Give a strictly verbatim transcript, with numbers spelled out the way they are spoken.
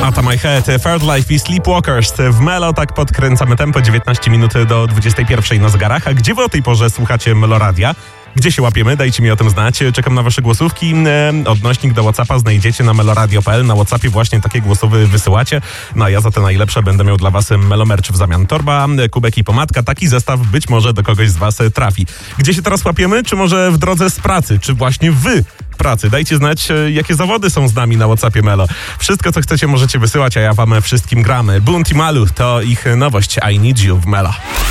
Ata My Head, Third Life i Sleepwalkers. W Melo tak podkręcamy tempo, dziewiętnaście minut do dwudziestej pierwszej na zegarach. A gdzie wy o tej porze słuchacie Meloradia? Gdzie się łapiemy? Dajcie mi o tym znać. Czekam na wasze głosówki. Odnośnik do WhatsAppa znajdziecie na meloradio kropka p l. Na WhatsAppie właśnie takie głosowy wysyłacie. No a ja za te najlepsze będę miał dla was melomerch w zamian. Torba, kubek i pomadka. Taki zestaw być może do kogoś z was trafi. Gdzie się teraz łapiemy? Czy może w drodze z pracy? Czy właśnie wy pracy? Dajcie znać, jakie zawody są z nami na WhatsAppie Melo. Wszystko, co chcecie, możecie wysyłać, a ja wam wszystkim gramy. Bunt i Malu to ich nowość I Need You w Melo.